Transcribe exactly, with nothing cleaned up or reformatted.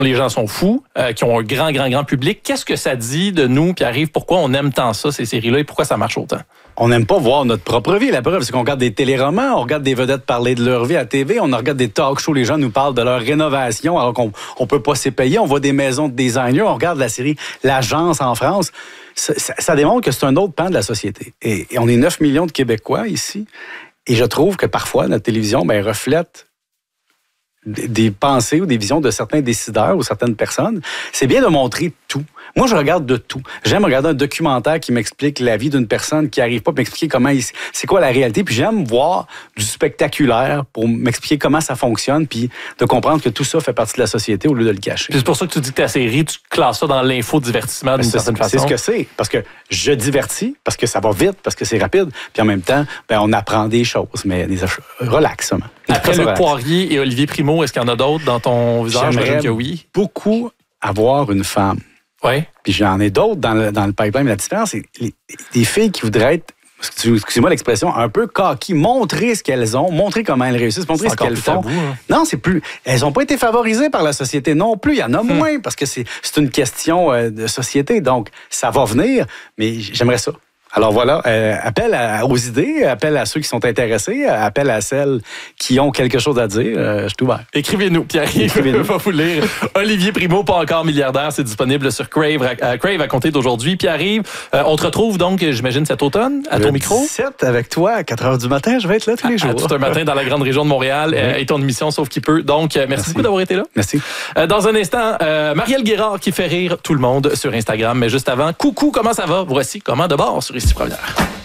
Les gens sont fous, euh, qui ont un grand, grand, grand public. Qu'est-ce que ça dit de nous, Pierre-Yves? Pourquoi on aime tant ça, ces séries-là, et pourquoi ça marche autant? On n'aime pas voir notre propre vie. La preuve, c'est qu'on regarde des téléromans, on regarde des vedettes parler de leur vie à T V, on regarde des talk shows, les gens nous parlent de leur rénovation alors qu'on ne peut pas s'y payer. On voit des maisons de designers, on regarde la série L'Agence en France. Ça, ça, ça démontre que c'est un autre pan de la société. Et, et on est neuf millions de Québécois ici. Et je trouve que parfois, notre télévision ben, reflète des pensées ou des visions de certains décideurs ou certaines personnes. C'est bien de montrer tout. Moi, je regarde de tout. J'aime regarder un documentaire qui m'explique la vie d'une personne qui n'arrive pas à m'expliquer comment il, c'est quoi la réalité. Puis j'aime voir du spectaculaire pour m'expliquer comment ça fonctionne, puis de comprendre que tout ça fait partie de la société au lieu de le cacher. Puis c'est pour ça que tu dis que ta série, tu classes ça dans l'infodivertissement d'une certaine façon. C'est ce que c'est. Parce que je divertis, parce que ça va vite, parce que c'est rapide. Puis en même temps, ben, on apprend des choses, mais des relax. Après Luc Poirier et Olivier Primo, est-ce qu'il y en a d'autres dans ton visage? J'aimerais que oui. beaucoup avoir une femme. Oui. Puis j'en ai d'autres dans le, dans le pipeline. La différence, c'est les, les filles qui voudraient être, excusez-moi l'expression, un peu coquilles, montrer ce qu'elles ont, montrer comment elles réussissent, montrer ce qu'elles font. Tabou, hein? Non, c'est plus. Elles n'ont pas été favorisées par la société non plus. Il y en a moins parce que c'est, c'est une question euh, de société. Donc, ça va venir, mais j'aimerais ça. Alors voilà, euh, appel à, aux idées, appel à ceux qui sont intéressés, appel à celles qui ont quelque chose à dire. Euh, je suis ouvert. Écrivez-nous, Pierre-Yves, je vais vous lire. Olivier Primo, pas encore milliardaire, c'est disponible sur Crave à, Crave à compter d'aujourd'hui. Pierre-Yves, euh, on te retrouve donc, j'imagine, cet automne, à le ton micro. dix-sept avec toi, à quatre heures du matin, je vais être là tous les jours. À, à tout un matin dans la grande région de Montréal, oui. euh, et ton émission Sauf qui peut. Donc, euh, merci, merci beaucoup d'avoir été là. Merci. Euh, dans un instant, euh, Marielle Guérard qui fait rire tout le monde sur Instagram. Mais juste avant, coucou, comment ça va? Voici Comment de bord sur Ici Première.